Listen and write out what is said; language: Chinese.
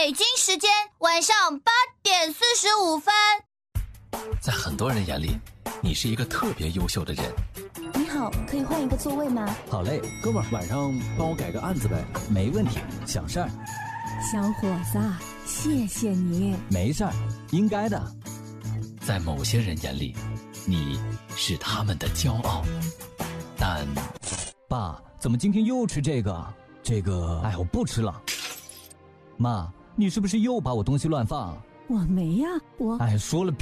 北京时间晚上8:45。 在很多人眼里，你是一个特别优秀的人。 你好，可以换一个座位吗？ 好嘞，哥们儿，晚上帮我改个案子呗。 没问题，小事儿。 小伙子，谢谢你。 没事儿，应该的。 在某些人眼里，你是他们的骄傲。但， 爸，怎么今天又吃这个？哎，我不吃了。妈，你是不是又把我东西乱放？ 我没呀， 哎，说了